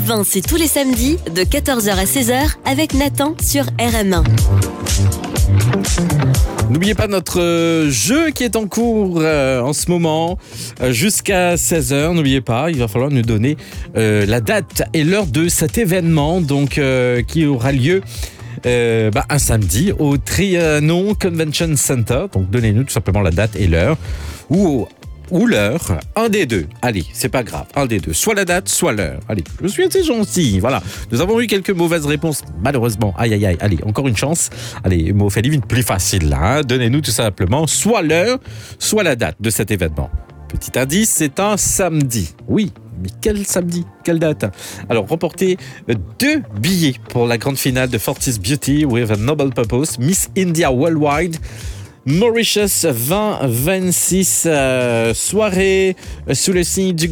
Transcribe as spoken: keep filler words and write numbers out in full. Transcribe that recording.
vin, c'est tous les samedis de quatorze heures à seize heures avec Nathan sur R M un. N'oubliez pas notre euh, jeu qui est en cours euh, en ce moment euh, jusqu'à seize heures. N'oubliez pas, il va falloir nous donner euh, la date et l'heure de cet événement donc euh, qui aura lieu euh, bah, un samedi au Trianon Convention Center. Donc donnez-nous tout simplement la date et l'heure ou ou l'heure, un des deux. Allez, c'est pas grave, un des deux. Soit la date, soit l'heure. Allez, je suis assez gentil. Voilà. Nous avons eu quelques mauvaises réponses, malheureusement. Aïe, aïe, aïe. Allez, encore une chance. Allez, mot fait une plus facile là. Hein. Donnez-nous tout simplement soit l'heure, soit la date de cet événement. Petit indice, c'est un samedi. Oui, mais quel samedi? Quelle date? Alors, remportez deux billets pour la grande finale de Fortis Beauty with a Noble Purpose, Miss India Worldwide. Mauritius vingt vingt-six, euh, soirée euh, sous le signe du